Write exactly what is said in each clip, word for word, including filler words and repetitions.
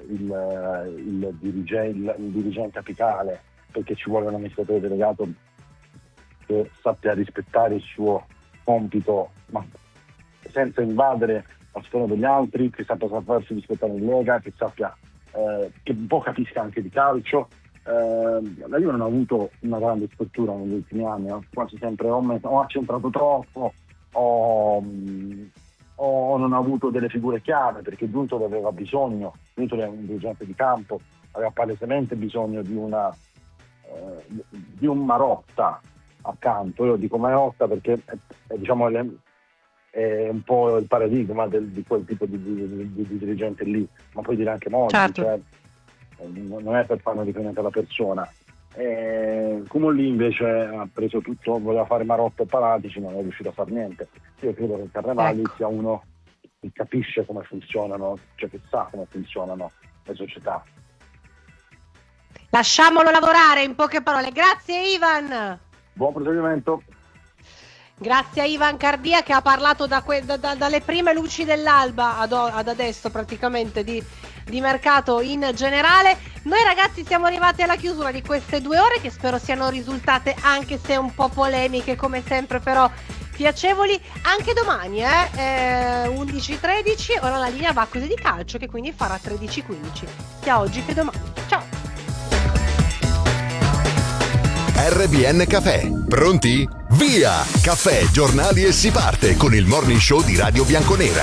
il, il, dirige, il, il dirigente apicale, perché ci vuole un amministratore delegato che sappia rispettare il suo compito, ma senza invadere la sfera degli altri, che sappia farsi rispettare in Lega, che sappia eh, che un po' capisca anche di calcio. Eh, la Juve non ha avuto una grande struttura negli ultimi anni, ho quasi sempre o, met- o accentrato troppo o, o non ha avuto delle figure chiave, perché Giuntoli aveva bisogno, Giuntoli è un dirigente di campo, aveva palesemente bisogno di una eh, di un Marotta accanto. Io dico Marotta perché è, è, diciamo, è un po' il paradigma del, di quel tipo di, di, di, di dirigente lì, ma puoi dire anche Monti, certo. Cioè, non è per farlo riferimento alla persona. E Cumolli invece ha preso tutto, voleva fare Marotta e Paratici, non è riuscito a fare niente. Io credo che Carnevali ecco. sia uno che capisce come funzionano, cioè che sa come funzionano le società. Lasciamolo lavorare, in poche parole. Grazie Ivan. Buon proseguimento. Grazie a Ivan Cardia che ha parlato da que- da, da, dalle prime luci dell'alba ad, o- ad adesso praticamente di, di mercato in generale. Noi ragazzi siamo arrivati alla chiusura di queste due ore che spero siano risultate, anche se un po' polemiche come sempre, però piacevoli. Anche domani eh, eh undici tredici, ora la linea va così di calcio che quindi farà tredici quindici sia oggi che domani. Ciao. R B N Cafè, pronti? Via! Caffè, giornali e si parte con il morning show di Radio Bianconera.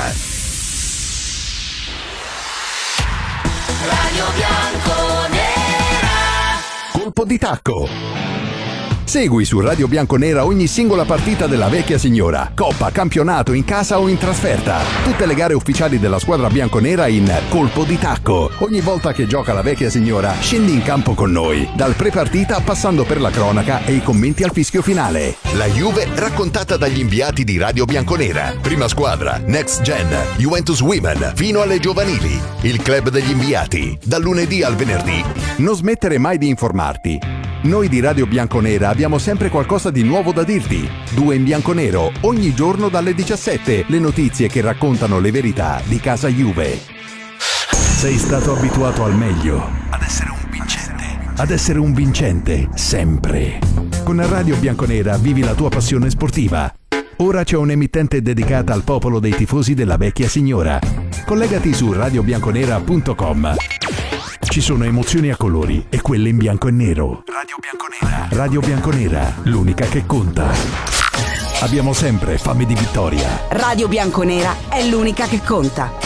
Radio Bianconera. Colpo di tacco. Segui su Radio Bianconera ogni singola partita della vecchia signora, coppa, campionato, in casa o in trasferta. Tutte le gare ufficiali della squadra bianconera in Colpo di tacco. Ogni volta che gioca la vecchia signora, scendi in campo con noi, dal pre-partita passando per la cronaca e i commenti al fischio finale. La Juve raccontata dagli inviati di Radio Bianconera. Prima squadra, Next Gen, Juventus Women, fino alle giovanili. Il club degli inviati, dal lunedì al venerdì. Non smettere mai di informarti. Noi di Radio Bianconera abbiamo sempre qualcosa di nuovo da dirti. Due in bianconero, ogni giorno dalle diciassette, le notizie che raccontano le verità di casa Juve. Sei stato abituato al meglio, ad essere un vincente, ad essere un vincente, sempre. Con Radio Bianconera vivi la tua passione sportiva. Ora c'è un'emittente dedicata al popolo dei tifosi della vecchia signora. Collegati su radio bianconera punto com. Ci sono emozioni a colori e quelle in bianco e nero. Radio Bianconera. Radio Bianconera, l'unica che conta. Abbiamo sempre fame di vittoria. Radio Bianconera è l'unica che conta.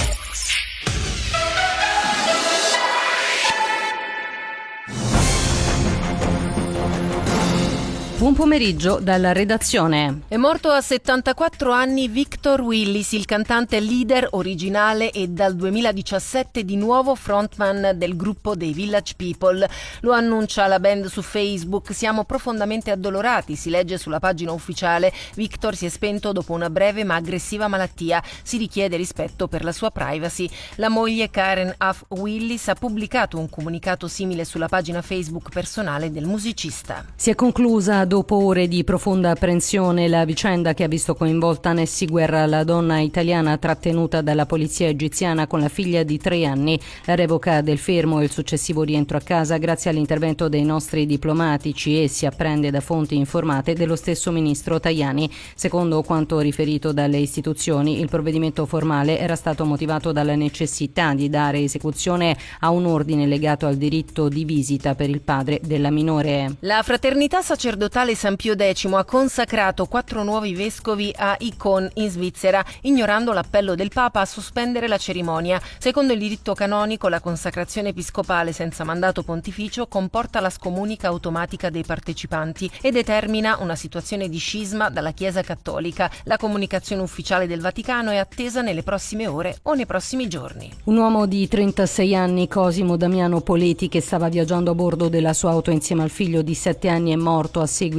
Buon pomeriggio dalla redazione. È morto a settantaquattro anni Victor Willis, il cantante leader originale e dal duemiladiciassette di nuovo frontman del gruppo dei Village People. Lo annuncia la band su Facebook. Siamo profondamente addolorati, si legge sulla pagina ufficiale. Victor si è spento dopo una breve ma aggressiva malattia. Si richiede rispetto per la sua privacy. La moglie Karen Huff Willis ha pubblicato un comunicato simile sulla pagina Facebook personale del musicista. Si è conclusa dopo ore di profonda apprensione la vicenda che ha visto coinvolta Nessi Guerra, la donna italiana trattenuta dalla polizia egiziana con la figlia di tre anni. La revoca del fermo e il successivo rientro a casa grazie all'intervento dei nostri diplomatici e si apprende da fonti informate dello stesso ministro Tajani. Secondo quanto riferito dalle istituzioni, il provvedimento formale era stato motivato dalla necessità di dare esecuzione a un ordine legato al diritto di visita per il padre della minore. La fraternità sacerdotale San Pio X ha consacrato quattro nuovi vescovi a Icon in Svizzera, ignorando l'appello del Papa a sospendere la cerimonia. Secondo il diritto canonico, la consacrazione episcopale senza mandato pontificio comporta la scomunica automatica dei partecipanti e determina una situazione di scisma dalla Chiesa Cattolica. La comunicazione ufficiale del Vaticano è attesa nelle prossime ore o nei prossimi giorni. Un uomo di trentasei anni, Cosimo Damiano Poleti, che stava viaggiando a bordo della sua auto insieme al figlio di sette anni, è morto a seguito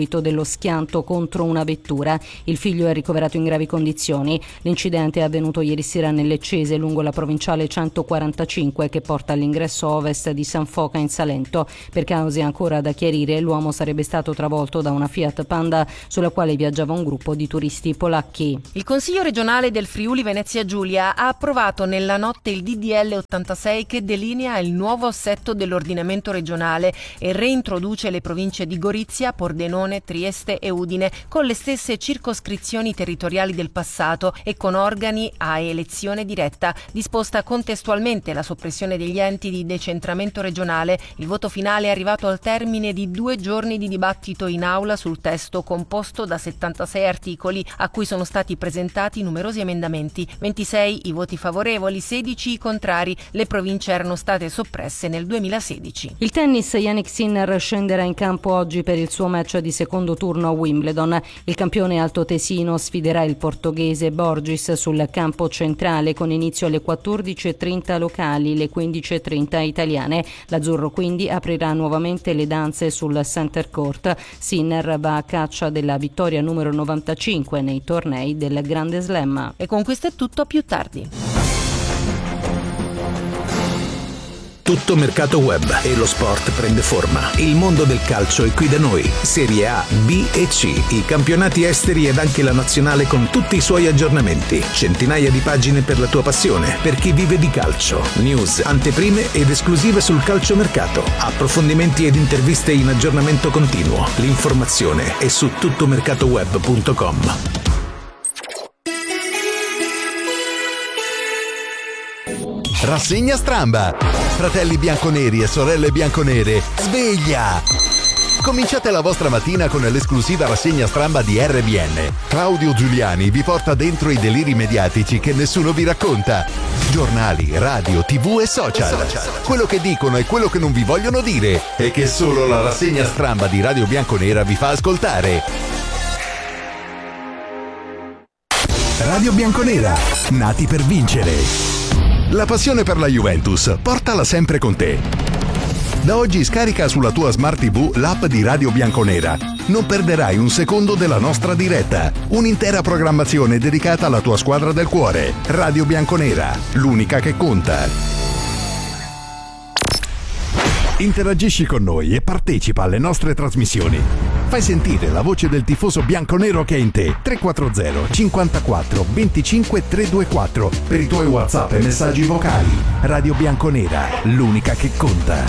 seguito dello schianto contro una vettura. Il figlio è ricoverato in gravi condizioni. L'incidente è avvenuto ieri sera nel Leccese, lungo la provinciale centoquarantacinque che porta all'ingresso ovest di San Foca in Salento. Per cause ancora da chiarire, l'uomo sarebbe stato travolto da una Fiat Panda sulla quale viaggiava un gruppo di turisti polacchi. Il Consiglio regionale del Friuli Venezia Giulia ha approvato nella notte il D D L ottantasei che delinea il nuovo assetto dell'ordinamento regionale e reintroduce le province di Gorizia, Pordenone, Trieste e Udine con le stesse circoscrizioni territoriali del passato e con organi a elezione diretta. Disposta contestualmente la soppressione degli enti di decentramento regionale, il voto finale è arrivato al termine di due giorni di dibattito in aula sul testo composto da settantasei articoli a cui sono stati presentati numerosi emendamenti, ventisei i voti favorevoli, sedici i contrari. Le province erano state soppresse nel duemilasedici. Il tennis, Jannik Sinner scenderà in campo oggi per il suo match di secondo turno a Wimbledon. Il campione altoatesino sfiderà il portoghese Borges sul campo centrale con inizio alle quattordici e trenta locali, le quindici e trenta italiane. L'azzurro quindi aprirà nuovamente le danze sul center court. Sinner va a caccia della vittoria numero novantacinque nei tornei del Grande Slam. E con questo è tutto, a più tardi. Tutto mercato web e lo sport prende forma. Il mondo del calcio è qui da noi. Serie A, B e C, i campionati esteri ed anche la nazionale con tutti i suoi aggiornamenti. Centinaia di pagine per la tua passione, per chi vive di calcio. News, anteprime ed esclusive sul calciomercato. Approfondimenti ed interviste in aggiornamento continuo. L'informazione è su tuttomercatoweb punto com. Rassegna Stramba. Fratelli bianconeri e sorelle bianconere, sveglia! Cominciate la vostra mattina con l'esclusiva rassegna Stramba di R B N. Claudio Giuliani vi porta dentro i deliri mediatici che nessuno vi racconta. Giornali, radio, tv e social. Quello che dicono e quello che non vi vogliono dire e che solo la rassegna Stramba di Radio Bianconera vi fa ascoltare. Radio Bianconera, nati per vincere. La passione per la Juventus, portala sempre con te. Da oggi scarica sulla tua Smart tivù l'app di Radio Bianconera. Non perderai un secondo della nostra diretta. Un'intera programmazione dedicata alla tua squadra del cuore. Radio Bianconera, l'unica che conta. Interagisci con noi e partecipa alle nostre trasmissioni. Fai sentire la voce del tifoso bianconero che è in te. tre quattro zero cinquantaquattro venticinque trecentoventiquattro per i tuoi WhatsApp e messaggi vocali. Radio Bianconera, l'unica che conta.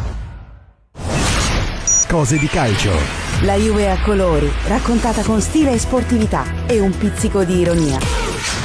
Cose di calcio. La Juve a colori, raccontata con stile e sportività e un pizzico di ironia.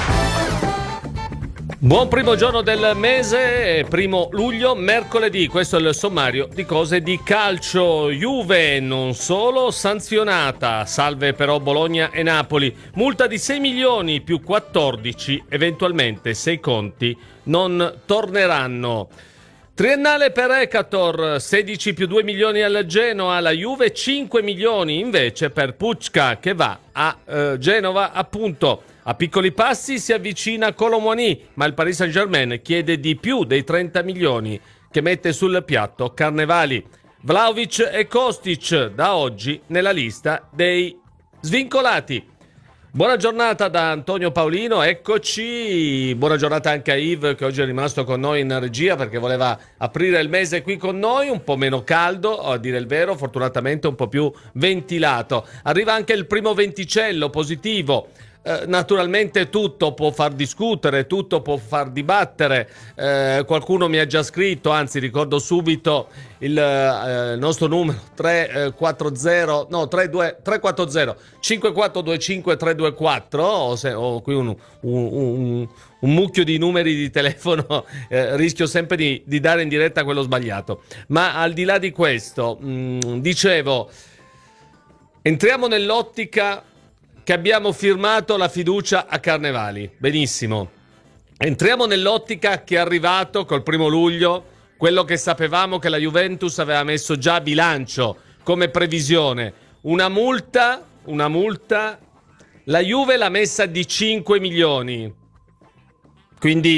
Buon primo giorno del mese, primo luglio, mercoledì. Questo è il sommario di cose di calcio. Juve non solo sanzionata, salve però Bologna e Napoli. Multa di sei milioni più quattordici, eventualmente se i conti non torneranno. Triennale per Ekator, sedici più due milioni al Genoa, alla Juve cinque milioni invece per Pucca che va a eh, Genova appunto. A piccoli passi si avvicina Kolo Muani, ma il Paris Saint-Germain chiede di più dei trenta milioni che mette sul piatto Carnevali. Vlahovic e Kostic da oggi nella lista dei svincolati. Buona giornata da Antonio Paolino, eccoci. Buona giornata anche a Yves che oggi è rimasto con noi in regia perché voleva aprire il mese qui con noi, un po' meno caldo, a dire il vero, fortunatamente un po' più ventilato. Arriva anche il primo venticello positivo. Eh, naturalmente tutto può far discutere, tutto può far dibattere. Eh, qualcuno mi ha già scritto, anzi ricordo subito il eh, nostro numero tre quattro zero no tre due tre quattro zero cinque quattro due cinque tre due quattro. Ho, se, ho qui un, un, un, un mucchio di numeri di telefono, eh, rischio sempre di, di dare in diretta quello sbagliato. Ma al di là di questo, mh, dicevo, entriamo nell'ottica che abbiamo firmato la fiducia a Carnevali. Benissimo. Entriamo nell'ottica che è arrivato col primo luglio quello che sapevamo che la Juventus aveva messo già a bilancio come previsione. Una multa, una multa, la Juve l'ha messa di cinque milioni. Quindi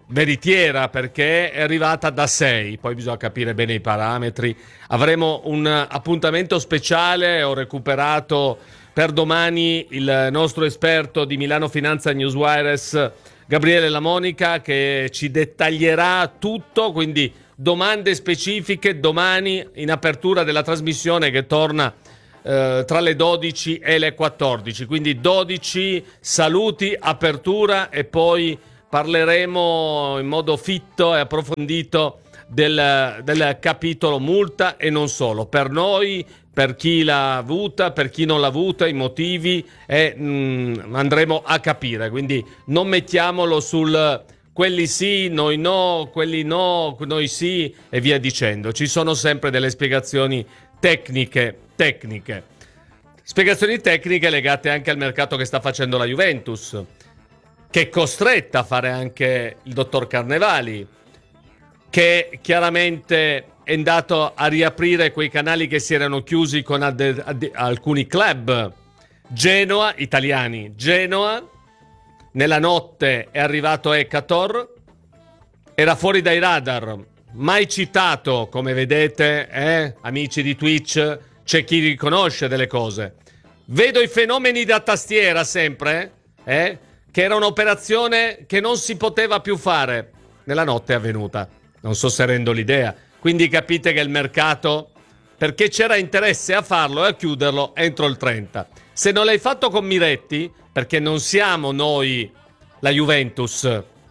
veritiera, perché è arrivata da sei, poi bisogna capire bene i parametri. Avremo un appuntamento speciale, ho recuperato per domani il nostro esperto di Milano Finanza Newswires, Gabriele Lamonica, che ci dettaglierà tutto, quindi domande specifiche domani in apertura della trasmissione che torna eh, tra le dodici e le quattordici, quindi dodici saluti, apertura e poi parleremo in modo fitto e approfondito del, del capitolo multa e non solo, per noi, per chi l'ha avuta, per chi non l'ha avuta, i motivi e mh, andremo a capire, quindi non mettiamolo sul quelli sì, noi no, quelli no, noi sì e via dicendo. Ci sono sempre delle spiegazioni tecniche, tecniche. Spiegazioni tecniche legate anche al mercato che sta facendo la Juventus, che è costretta a fare anche il dottor Carnevali, che chiaramente è andato a riaprire quei canali che si erano chiusi con ad- ad- alcuni club. Genoa, italiani, Genoa, nella notte è arrivato Ekator, era fuori dai radar, mai citato, come vedete, eh, amici di Twitch, c'è chi riconosce delle cose. Vedo i fenomeni da tastiera sempre, eh, che era un'operazione che non si poteva più fare. Nella notte è avvenuta, non so se rendo l'idea. Quindi capite che il mercato, perché c'era interesse a farlo e a chiuderlo entro il trenta. Se non l'hai fatto con Miretti, perché non siamo noi la Juventus,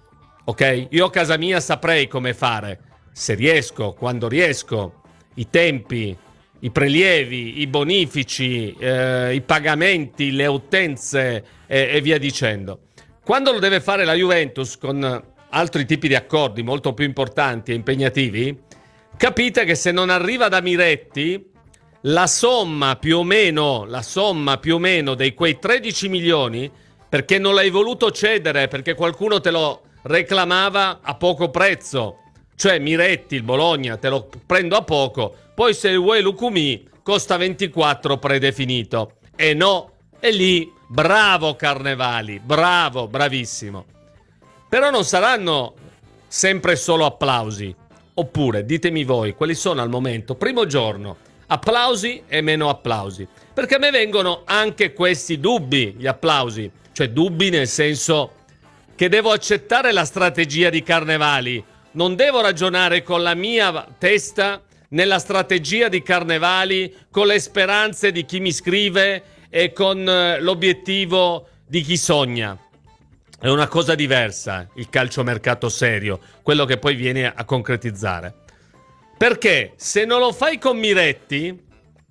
ok? Io a casa mia saprei come fare, se riesco, quando riesco, i tempi, i prelievi, i bonifici, eh, i pagamenti, le utenze e, e via dicendo. Quando lo deve fare la Juventus con altri tipi di accordi molto più importanti e impegnativi, capite che se non arriva da Miretti, la somma più o meno, la somma più o meno dei quei tredici milioni, perché non l'hai voluto cedere, perché qualcuno te lo reclamava a poco prezzo, cioè Miretti, il Bologna, te lo prendo a poco, poi se vuoi Lucumí costa ventiquattro predefinito. E no, e lì, bravo Carnevali, bravo, bravissimo. Però non saranno sempre solo applausi. Oppure, ditemi voi, quali sono al momento, primo giorno, applausi e meno applausi? Perché a me vengono anche questi dubbi, gli applausi. Cioè dubbi nel senso che devo accettare la strategia di Carnevali. Non devo ragionare con la mia testa nella strategia di Carnevali, con le speranze di chi mi scrive e con l'obiettivo di chi sogna. È una cosa diversa il calciomercato serio, quello che poi viene a concretizzare. Perché se non lo fai con Miretti,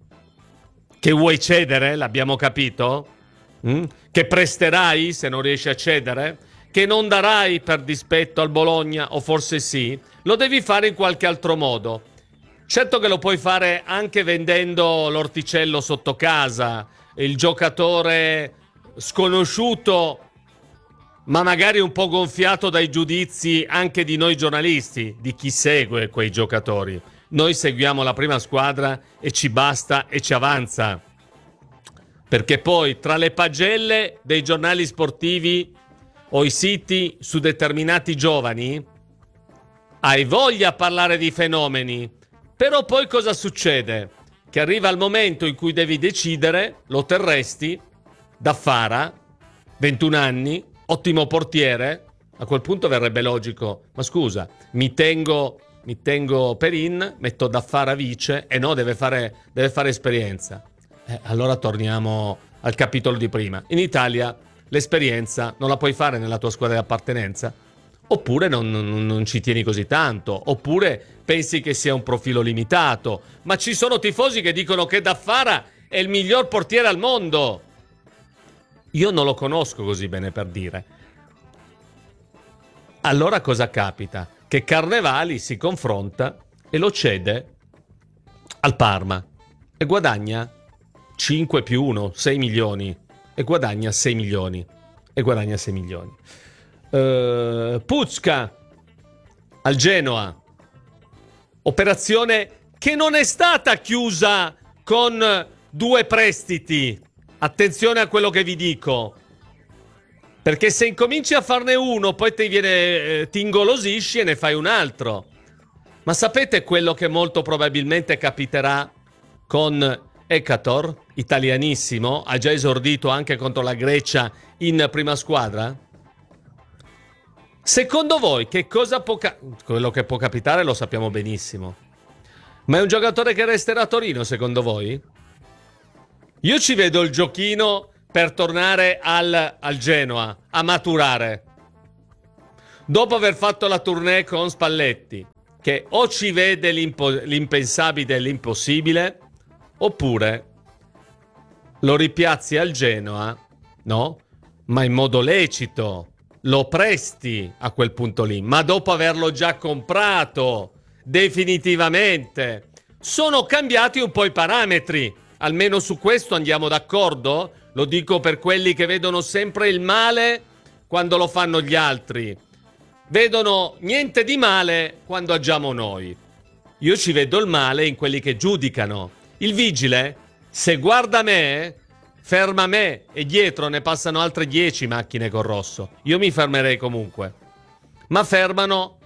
che vuoi cedere, l'abbiamo capito, mm? Che presterai se non riesci a cedere, che non darai per dispetto al Bologna, o forse sì, lo devi fare in qualche altro modo. Certo che lo puoi fare anche vendendo l'orticello sotto casa, il giocatore sconosciuto, ma magari un po' gonfiato dai giudizi anche di noi giornalisti, di chi segue quei giocatori. Noi seguiamo la prima squadra e ci basta e ci avanza. Perché poi tra le pagelle dei giornali sportivi o i siti su determinati giovani hai voglia a parlare di fenomeni, però poi cosa succede? Che arriva il momento in cui devi decidere, lo terresti, Daffara, ventuno anni, ottimo portiere, a quel punto verrebbe logico, ma scusa, mi tengo, mi tengo Perin, metto Daffara vice, e no, deve fare, deve fare esperienza. Eh, allora torniamo al capitolo di prima. In Italia l'esperienza non la puoi fare nella tua squadra di appartenenza, oppure non, non, non ci tieni così tanto, oppure pensi che sia un profilo limitato, ma ci sono tifosi che dicono che Daffara è il miglior portiere al mondo. Io non lo conosco così bene per dire. Allora cosa capita? Che Carnevali si confronta e lo cede al Parma e guadagna cinque più uno, sei milioni, e guadagna sei milioni, e guadagna sei milioni. Uh, Pucca al Genoa, operazione che non è stata chiusa con due prestiti. Attenzione a quello che vi dico, Perché se incominci a farne uno, poi ti viene, eh, ti ingolosisci e ne fai un altro. Ma sapete quello che molto probabilmente capiterà con Ekator, italianissimo, ha già esordito anche contro la Grecia in prima squadra? Secondo voi che cosa può ca- quello che può capitare lo sappiamo benissimo. Ma è un giocatore che resterà a Torino, secondo voi? Io ci vedo il giochino per tornare al, al Genoa a maturare. Dopo aver fatto la tournée con Spalletti, che o ci vede l'impo- l'impensabile e l'impossibile, oppure lo ripiazzi al Genoa, no? Ma in modo lecito, lo presti a quel punto lì, ma dopo averlo già comprato definitivamente. Sono cambiati un po' i parametri, almeno su questo andiamo d'accordo? Lo dico per quelli che vedono sempre il male quando lo fanno gli altri. Vedono niente di male quando agiamo noi. Io ci vedo il male in quelli che giudicano. Il vigile, se guarda me, ferma me e dietro ne passano altre dieci macchine col rosso. Io mi fermerei comunque. Ma fermano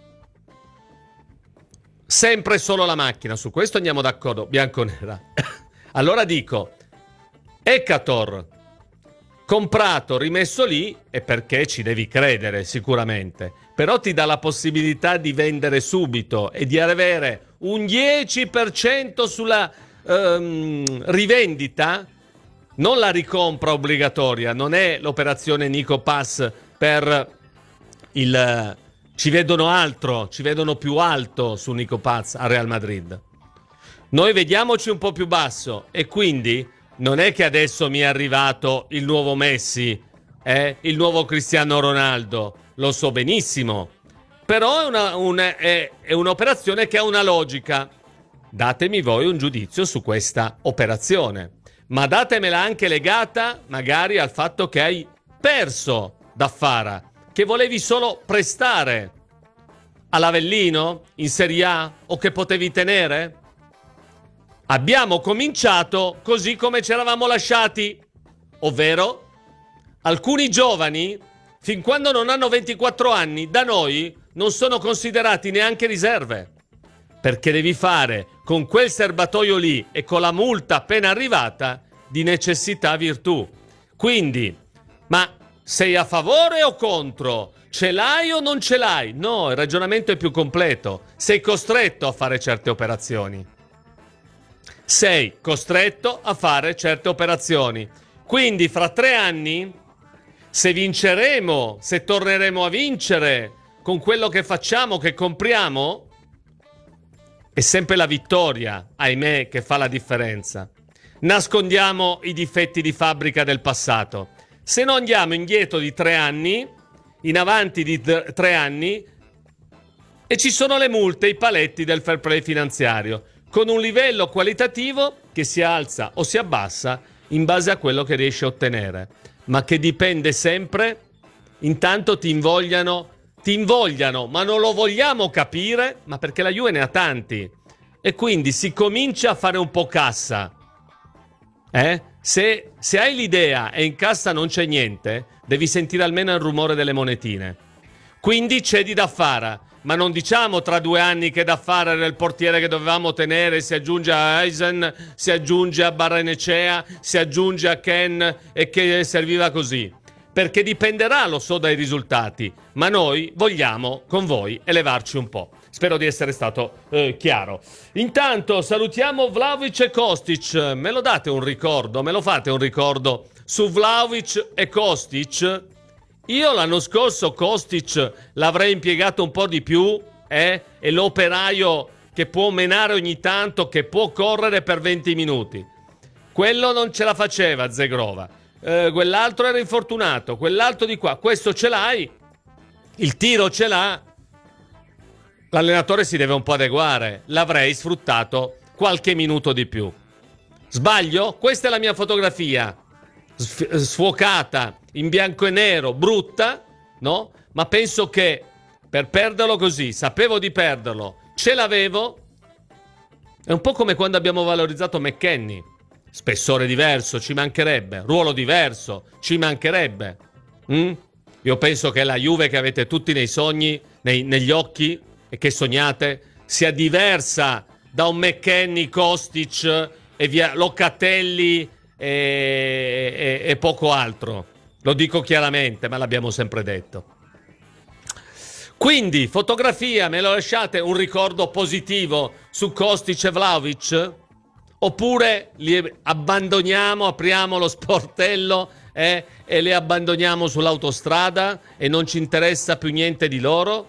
sempre solo la macchina. Su questo andiamo d'accordo, bianconera. Allora dico, Ekator, comprato, rimesso lì, è perché ci devi credere sicuramente. Però ti dà la possibilità di vendere subito e di avere un dieci per cento sulla um, rivendita. Non la ricompra obbligatoria, non è l'operazione Nico Pass per il... Ci vedono altro, ci vedono più alto su Nico Pass a Real Madrid. Noi vediamoci un po' più basso e quindi non è che adesso mi è arrivato il nuovo Messi, eh? Il nuovo Cristiano Ronaldo, lo so benissimo, però è, una, un, è, è un'operazione che ha una logica. Datemi voi un giudizio su questa operazione, ma datemela anche legata magari al fatto che hai perso Daffara, che volevi solo prestare all'Avellino in Serie A o che potevi tenere. Abbiamo cominciato così come ci eravamo lasciati, ovvero alcuni giovani, fin quando non hanno ventiquattro anni, da noi non sono considerati neanche riserve, perché devi fare con quel serbatoio lì e con la multa appena arrivata di necessità virtù. Quindi, ma sei a favore o contro? Ce l'hai o non ce l'hai? No, il ragionamento è più completo. Sei costretto a fare certe operazioni. Sei costretto a fare certe operazioni. Quindi fra tre anni, se vinceremo, se torneremo a vincere con quello che facciamo, che compriamo, è sempre la vittoria, ahimè, che fa la differenza. Nascondiamo i difetti di fabbrica del passato. Se non andiamo indietro di tre anni, in avanti di d- tre anni, e ci sono le multe, i paletti del fair play finanziario, con un livello qualitativo che si alza o si abbassa in base a quello che riesci a ottenere, ma che dipende sempre, intanto ti invogliano, ti invogliano, ma non lo vogliamo capire, ma perché la Juve ne ha tanti, e quindi si comincia a fare un po' cassa. Eh? Se, se hai l'idea e in cassa non c'è niente, devi sentire almeno il rumore delle monetine. Quindi cedi Daffara, ma non diciamo tra due anni che Daffara era il portiere che dovevamo tenere, si aggiunge a Eisen, si aggiunge a Barrenechea, si aggiunge a Ken e che serviva così. Perché dipenderà, lo so, dai risultati, ma noi vogliamo con voi elevarci un po'. Spero di essere stato eh, chiaro. Intanto salutiamo Vlahovic e Kostic. Me lo date un ricordo? Me lo fate un ricordo su Vlahovic e Kostic? Io l'anno scorso Kostic l'avrei impiegato un po' di più, eh? È l'operaio che può menare ogni tanto, che può correre per venti minuti. Quello non ce la faceva Zegrova. Eh, quell'altro era infortunato, quell'altro di qua. Questo ce l'hai, il tiro ce l'ha. L'allenatore si deve un po' adeguare. L'avrei sfruttato qualche minuto di più. Sbaglio? Questa è la mia fotografia. Sf- sfocata, in bianco e nero, brutta, no? Ma penso che per perderlo così, sapevo di perderlo, ce l'avevo. È un po' come quando abbiamo valorizzato McKennie. Spessore diverso, ci mancherebbe. Ruolo diverso, ci mancherebbe. Mm? Io penso che la Juve che avete tutti nei sogni, nei, negli occhi e che sognate, sia diversa da un McKennie, Kostic e via Locatelli e, e, e poco altro. Lo dico chiaramente, ma l'abbiamo sempre detto. Quindi, fotografia, me lo lasciate un ricordo positivo su Kostic e Vlahovic? Oppure li abbandoniamo, apriamo lo sportello eh, e li abbandoniamo sull'autostrada e non ci interessa più niente di loro?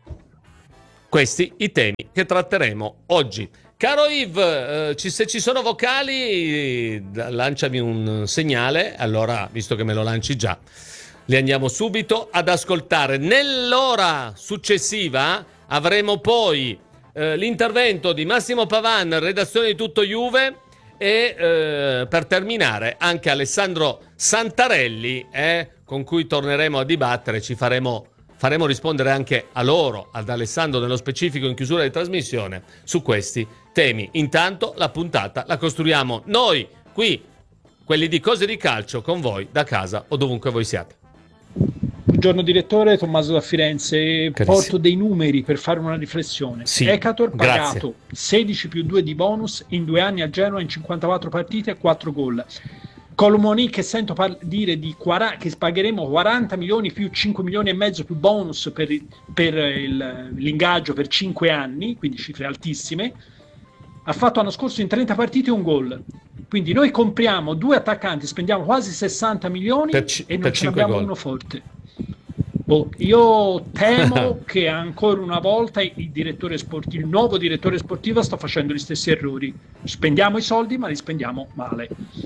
Questi i temi che tratteremo oggi. Caro Yves, eh, ci, se ci sono vocali, lanciami un segnale, allora, visto che me lo lanci già, li andiamo subito ad ascoltare. Nell'ora successiva avremo poi eh, l'intervento di Massimo Pavan, redazione di Tutto Juve, e eh, per terminare anche Alessandro Santarelli, eh, con cui torneremo a dibattere, ci faremo, faremo rispondere anche a loro, ad Alessandro nello specifico in chiusura di trasmissione, su questi temi. Intanto la puntata la costruiamo noi, qui, quelli di Cose di Calcio, con voi da casa o dovunque voi siate. Buongiorno direttore, Tommaso da Firenze. Carissimo. Porto dei numeri per fare una riflessione. Sì, Ekator pagato grazie. sedici più due di bonus in due anni a Genoa in cinquantaquattro partite e quattro gol. Colomoni che sento par- dire di quaranta, che pagheremo quaranta milioni più cinque milioni e mezzo più bonus per, per il, l'ingaggio per cinque anni, quindi cifre altissime. Ha fatto l'anno scorso in trenta partite un gol. Quindi noi compriamo due attaccanti, spendiamo quasi sessanta milioni Per c- e non per ce ne cinque abbiamo gol. uno forte. Boh, io temo che ancora una volta il direttore sportivo, il nuovo direttore sportivo sta facendo gli stessi errori. Spendiamo i soldi, ma li spendiamo male.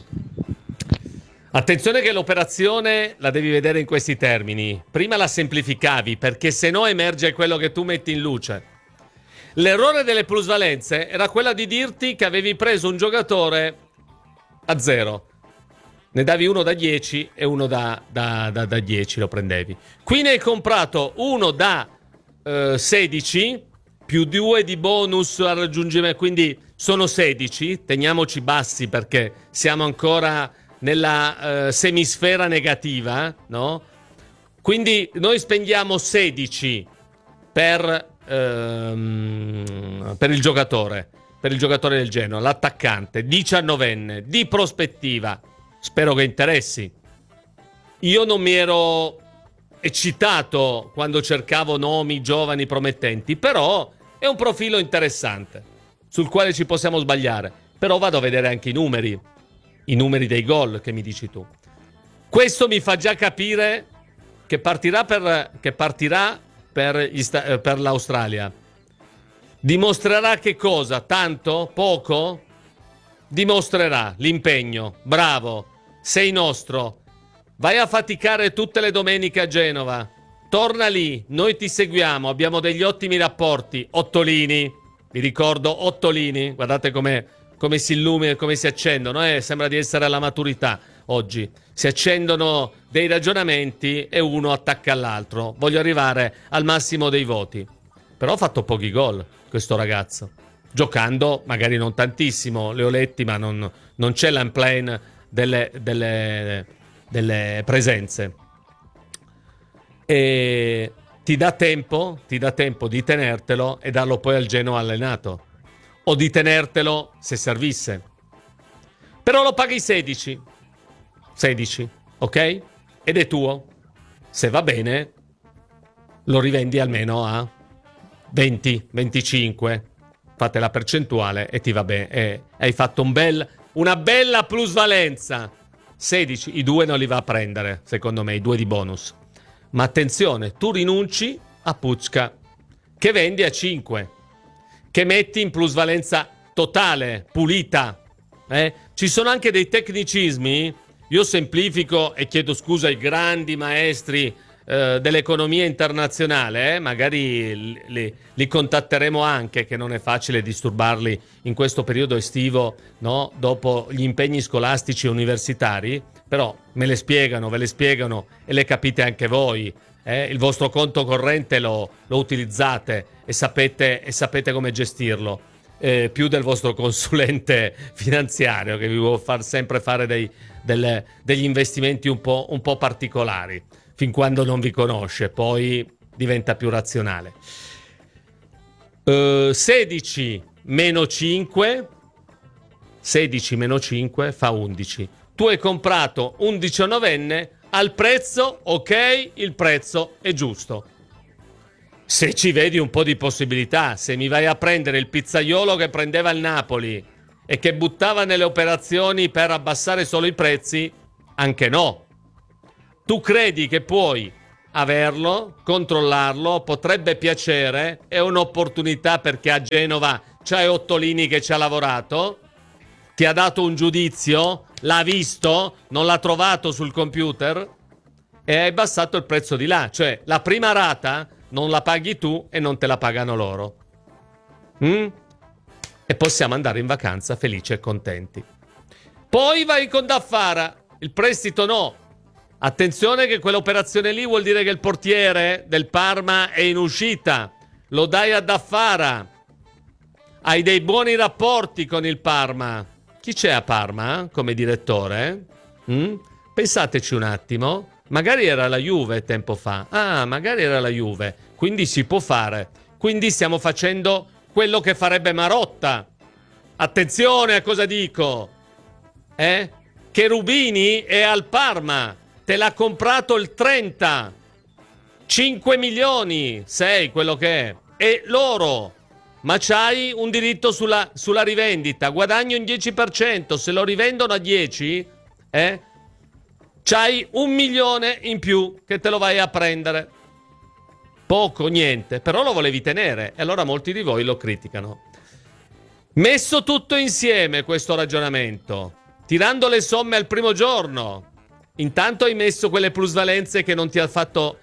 Attenzione che l'operazione la devi vedere in questi termini. Prima la semplificavi, perché se no emerge quello che tu metti in luce. L'errore delle plusvalenze era quella di dirti che avevi preso un giocatore a zero. Ne davi uno da dieci e uno da, da, da, da dieci lo prendevi. Qui ne hai comprato uno da eh, sedici, più due di bonus al raggiungimento, quindi sono sedici. Teniamoci bassi perché siamo ancora nella eh, semisfera negativa, no? Quindi noi spendiamo sedici per... Ehm, per il giocatore per il giocatore del Genoa, l'attaccante diciannovenne di prospettiva, spero che interessi. Io non mi ero eccitato quando cercavo nomi giovani promettenti, però è un profilo interessante sul quale ci possiamo sbagliare, però vado a vedere anche i numeri i numeri dei gol che mi dici tu. Questo mi fa già capire che partirà per che partirà Per, gli sta- per l'Australia. Dimostrerà che cosa? Tanto? Poco? Dimostrerà l'impegno. Bravo, sei nostro. Vai a faticare tutte le domeniche a Genova. Torna lì, noi ti seguiamo, abbiamo degli ottimi rapporti. Ottolini, vi ricordo, Ottolini. Guardate come, come si illumina, come si accendono. Eh? Sembra di essere alla maturità oggi. Si accendono dei ragionamenti e uno attacca all'altro. Voglio arrivare al massimo dei voti. Però ha fatto pochi gol questo ragazzo. Giocando, magari non tantissimo, le ho letti, ma non, non c'è l'unplane delle, delle, delle presenze. E ti dà tempo, ti dà tempo di tenertelo e darlo poi al Genoa allenato. O di tenertelo se servisse. Però lo paghi sedici. sedici, ok? Ed è tuo. Se va bene, lo rivendi almeno a venti, venticinque. Fate la percentuale e ti va bene. E hai fatto un bel, una bella plusvalenza. sedici, i due non li va a prendere, secondo me, i due di bonus. Ma attenzione, tu rinunci a Pucca, che vendi a cinque, che metti in plusvalenza totale, pulita. Eh? Ci sono anche dei tecnicismi. Io semplifico e chiedo scusa ai grandi maestri eh, dell'economia internazionale, eh? magari li, li, li contatteremo anche, che non è facile disturbarli in questo periodo estivo, no? Dopo gli impegni scolastici e universitari, però me le spiegano, ve le spiegano e le capite anche voi. Eh? Il vostro conto corrente lo, lo utilizzate e sapete, e sapete come gestirlo. Eh, più del vostro consulente finanziario che vi vuole far sempre fare dei, delle, degli investimenti un po', un po' particolari. fin quando non vi conosce, poi diventa più razionale. Uh, sedici meno cinque, sedici meno cinque fa undici. Tu hai comprato un diciannovenne al prezzo, ok, il prezzo è giusto. Se ci vedi un po' di possibilità, se mi vai a prendere il pizzaiolo che prendeva il Napoli e che buttava nelle operazioni per abbassare solo i prezzi, anche no. Tu credi che puoi averlo, controllarlo, potrebbe piacere, è un'opportunità perché a Genova c'hai Ottolini che ci ha lavorato, ti ha dato un giudizio, l'ha visto, non l'ha trovato sul computer e hai abbassato il prezzo di là. Cioè, la prima rata non la paghi tu e non te la pagano loro. Mm? E possiamo andare in vacanza felici e contenti. Poi vai con Daffara, il prestito no. Attenzione che quell'operazione lì vuol dire che il portiere del Parma è in uscita. Lo dai a Daffara. Hai dei buoni rapporti con il Parma. Chi c'è a Parma come direttore? Mm? Pensateci un attimo. Magari era la Juve tempo fa. Ah, magari era la Juve. Quindi si può fare. Quindi stiamo facendo quello che farebbe Marotta. Attenzione a cosa dico. Eh? Cherubini è al Parma. Te l'ha comprato il trenta. cinque milioni. sei quello che è. E loro. Ma c'hai un diritto sulla, sulla rivendita. Guadagni un dieci per cento. Se lo rivendono a dieci, eh? C'hai un milione in più che te lo vai a prendere. Poco, niente. Però lo volevi tenere. E allora molti di voi lo criticano. Messo tutto insieme questo ragionamento, tirando le somme al primo giorno, intanto hai messo quelle plusvalenze che non ti ha fatto,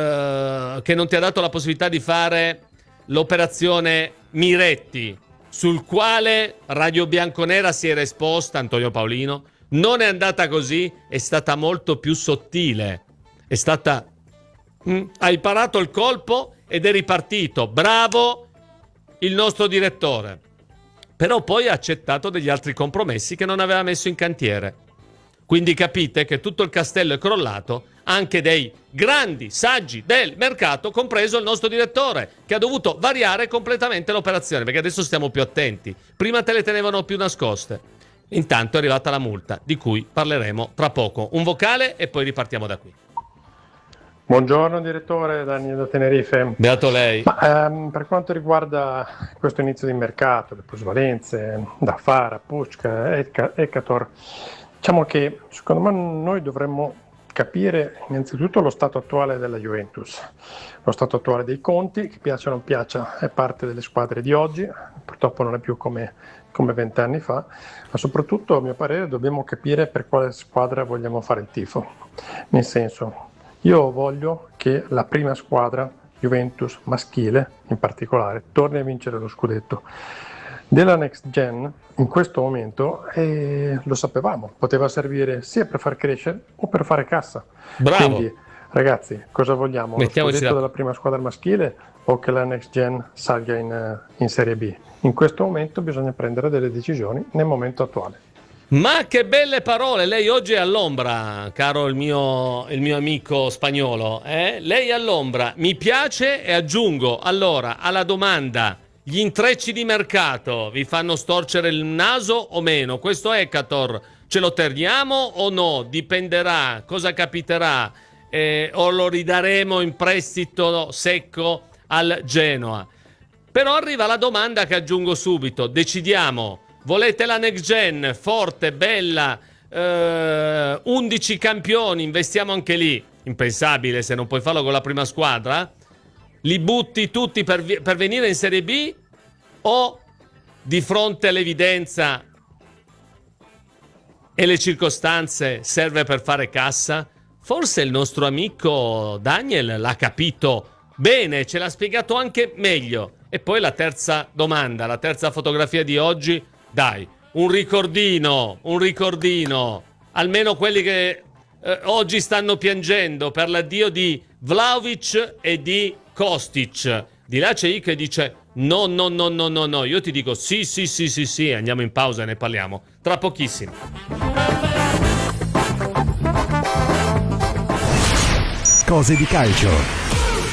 uh, che non ti ha dato la possibilità di fare l'operazione Miretti, sul quale Radio Bianconera si era esposta, Antonio Paolino. Non è andata così, è stata molto più sottile. È stata... Mm, hai parato il colpo ed è ripartito. Bravo il nostro direttore. Però poi ha accettato degli altri compromessi che non aveva messo in cantiere. Quindi capite che tutto il castello è crollato, anche dei grandi saggi del mercato, compreso il nostro direttore, che ha dovuto variare completamente l'operazione, perché adesso stiamo più attenti. Prima te le tenevano più nascoste. Intanto è arrivata la multa, di cui parleremo tra poco. Un vocale e poi ripartiamo da qui. Buongiorno direttore, Daniele da Tenerife. Beato lei. Ma, ehm, per quanto riguarda questo inizio di mercato, le plusvalenze, Daffara, Pucca, Ekator, diciamo che secondo me noi dovremmo capire innanzitutto lo stato attuale della Juventus, lo stato attuale dei conti, che piaccia o non piaccia è parte delle squadre di oggi, purtroppo non è più come come vent'anni fa, ma soprattutto a mio parere dobbiamo capire per quale squadra vogliamo fare il tifo. Nel senso, io voglio che la prima squadra, Juventus maschile in particolare, torni a vincere lo scudetto. Della Next Gen in questo momento, eh, lo sapevamo, poteva servire sia per far crescere o per fare cassa. Bravo. Quindi ragazzi, cosa vogliamo? Lo scudetto da... della prima squadra maschile o che la Next Gen salga in, in Serie B? In questo momento bisogna prendere delle decisioni nel momento attuale. Ma che belle parole! Lei oggi è all'ombra, caro il mio, il mio amico spagnolo. Eh? Lei è all'ombra. Mi piace e aggiungo, allora, alla domanda, gli intrecci di mercato vi fanno storcere il naso o meno? Questo Ekator ce lo teniamo o no? Dipenderà, cosa capiterà? Eh, o lo ridaremo in prestito secco al Genoa? Però arriva la domanda che aggiungo subito. Decidiamo, volete la next gen forte, bella, eh, undici campioni, investiamo anche lì. Impensabile se non puoi farlo con la prima squadra. Li butti tutti per, vi- per venire in Serie B, o di fronte all'evidenza e le circostanze serve per fare cassa? Forse il nostro amico Daniel l'ha capito bene, ce l'ha spiegato anche meglio. E poi la terza domanda, la terza fotografia di oggi, dai, un ricordino, un ricordino, almeno quelli che eh, oggi stanno piangendo per l'addio di Vlahovic e di Kostic. Di là c'è I che dice no, no, no, no, no, no, io ti dico sì, sì, sì, sì, sì, andiamo in pausa e ne parliamo tra pochissimo. Cose di calcio.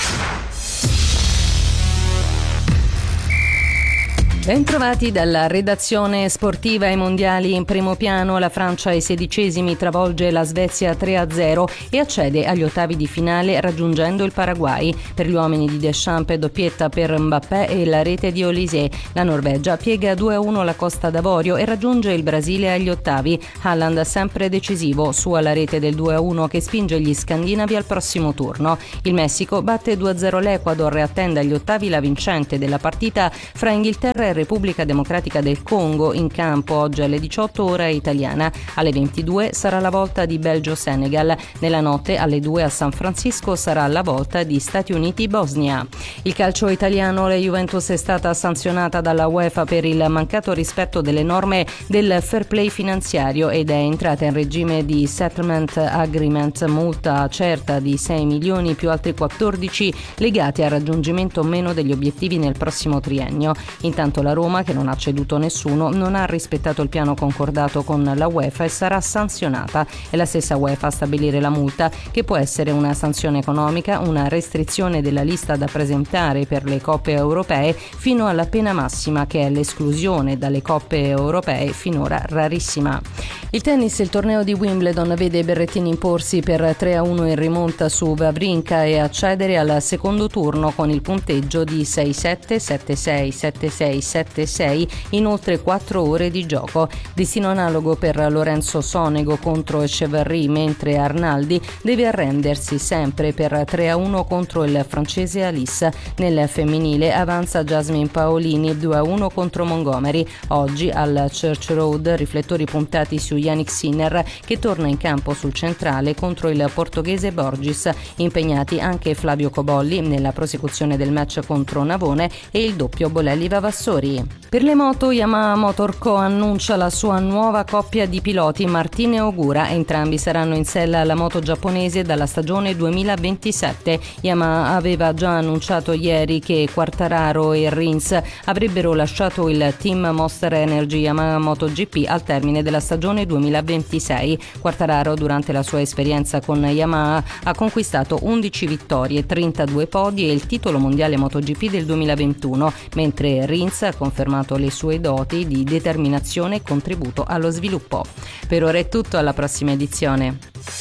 Bentrovati dalla redazione sportiva. Ai mondiali in primo piano, la Francia ai sedicesimi travolge la Svezia tre a zero e accede agli ottavi di finale raggiungendo il Paraguay. Per gli uomini di Deschamps, doppietta per Mbappé e la rete di Olise. La Norvegia piega due a uno la Costa d'Avorio e raggiunge il Brasile agli ottavi. Haaland sempre decisivo, su alla rete del due a uno che spinge gli scandinavi al prossimo turno. Il Messico batte due a zero l'Ecuador e attende agli ottavi la vincente della partita fra Inghilterra e Repubblica Democratica del Congo. In campo oggi alle diciotto ora italiana. Alle ventidue sarà la volta di Belgio-Senegal. Nella notte alle due a San Francisco sarà la volta di Stati Uniti-Bosnia. Il calcio italiano, la Juventus è stata sanzionata dalla UEFA per il mancato rispetto delle norme del fair play finanziario ed è entrata in regime di settlement agreement, multa certa di sei milioni più altri quattordici legati al raggiungimento o meno degli obiettivi nel prossimo triennio. Intanto la Roma, che non ha ceduto nessuno, non ha rispettato il piano concordato con la UEFA e sarà sanzionata. È la stessa UEFA a stabilire la multa, che può essere una sanzione economica, una restrizione della lista da presentare per le coppe europee, fino alla pena massima, che è l'esclusione dalle coppe europee, finora rarissima. Il tennis, il torneo di Wimbledon vede Berrettini imporsi per tre a uno in rimonta su Wawrinka e accedere al secondo turno con il punteggio di sei sette, sette sei, sette sei, sette sei in oltre quattro ore di gioco. Destino analogo per Lorenzo Sonego contro Echeverry, mentre Arnaldi deve arrendersi sempre per tre a uno contro il francese Alice. Nel femminile avanza Jasmine Paolini due a uno contro Montgomery. Oggi al Church Road riflettori puntati su Yannick Sinner, che torna in campo sul centrale contro il portoghese Borges. Impegnati anche Flavio Cobolli nella prosecuzione del match contro Navone e il doppio Bolelli-Vavassori. Per le moto, Yamaha Motor Co annuncia la sua nuova coppia di piloti, Martin e Ogura. Entrambi saranno in sella alla moto giapponese dalla stagione duemilaventisette. Yamaha aveva già annunciato ieri che Quartararo e Rins avrebbero lasciato il team Monster Energy Yamaha MotoGP al termine della stagione duemilaventisei. Quartararo, durante la sua esperienza con Yamaha, ha conquistato undici vittorie, trentadue podi e il titolo mondiale MotoGP del duemilaventuno, mentre Rins ha confermato le sue doti di determinazione e contributo allo sviluppo. Per ora è tutto, alla prossima edizione.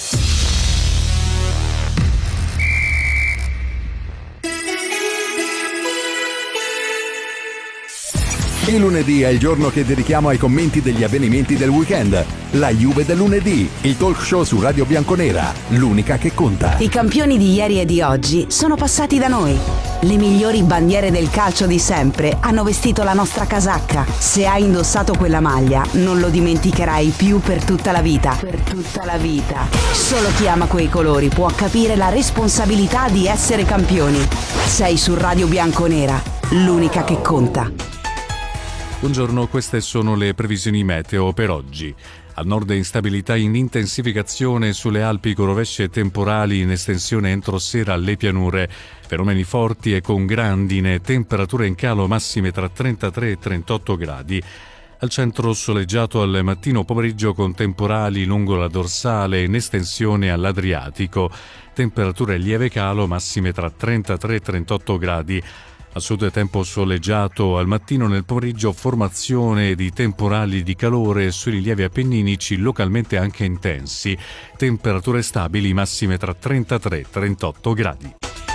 Il lunedì è il giorno che dedichiamo ai commenti degli avvenimenti del weekend. La Juve del lunedì, il talk show su Radio Bianconera, l'unica che conta. I campioni di ieri e di oggi sono passati da noi. Le migliori bandiere del calcio di sempre hanno vestito la nostra casacca. Se hai indossato quella maglia, non lo dimenticherai più per tutta la vita. Per tutta la vita. Solo chi ama quei colori può capire la responsabilità di essere campioni. Sei su Radio Bianconera, l'unica che conta. Buongiorno, queste sono le previsioni meteo per oggi. Al nord instabilità in intensificazione sulle Alpi con rovesci e temporali in estensione entro sera alle pianure. Fenomeni forti e con grandine, temperature in calo massime tra trentatré e trentotto gradi. Al centro soleggiato al mattino pomeriggio con temporali lungo la dorsale in estensione all'Adriatico. Temperature lieve calo massime tra trentatré e trentotto gradi. A sud tempo soleggiato al mattino, nel pomeriggio formazione di temporali di calore sui rilievi appenninici localmente anche intensi. Temperature stabili massime tra trentatré e trentotto gradi.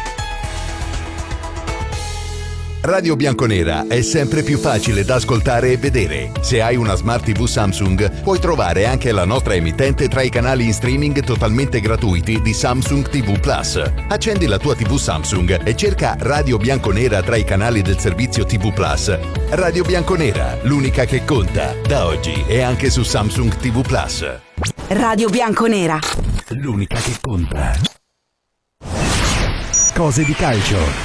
Radio Bianconera è sempre più facile da ascoltare e vedere. Se hai una Smart tivù Samsung, puoi trovare anche la nostra emittente tra i canali in streaming totalmente gratuiti di Samsung tivù Plus. Accendi la tua tivù Samsung e cerca Radio Bianconera tra i canali del servizio tivù Plus. Radio Bianconera, l'unica che conta. Da oggi è anche su Samsung tivù Plus. Radio Bianconera, l'unica che conta. Cose di calcio.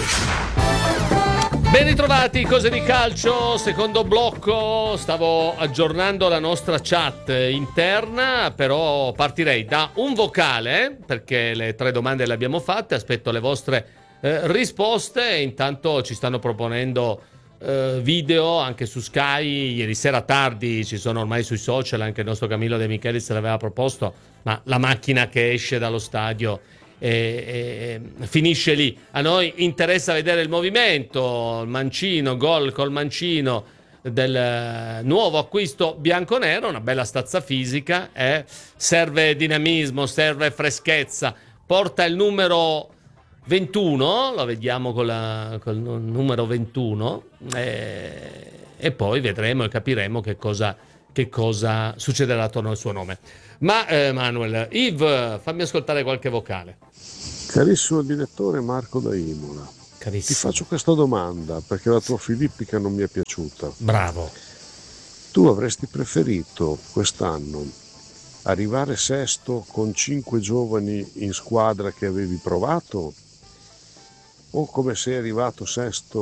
Ben ritrovati, cose di calcio, secondo blocco. Stavo aggiornando la nostra chat interna, però partirei da un vocale, perché le tre domande le abbiamo fatte, aspetto le vostre eh, risposte. Intanto ci stanno proponendo eh, video anche su Sky, ieri sera tardi ci sono ormai sui social, anche il nostro Camillo De Michelis l'aveva proposto, ma la macchina che esce dallo stadio e, e finisce lì. A noi interessa vedere il movimento, il mancino, gol col mancino del nuovo acquisto bianconero, una bella stazza fisica, eh? Serve dinamismo, serve freschezza, porta il numero ventuno, lo vediamo con, la, con il numero ventuno, eh, e poi vedremo e capiremo che cosa, che cosa succederà attorno al suo nome. Ma eh, Manuel, Yves, fammi ascoltare qualche vocale. Carissimo direttore Marco da Imola, Carissimo. Ti faccio questa domanda perché la tua filippica non mi è piaciuta. Bravo. Tu avresti preferito quest'anno arrivare sesto con cinque giovani in squadra che avevi provato, o come sei arrivato sesto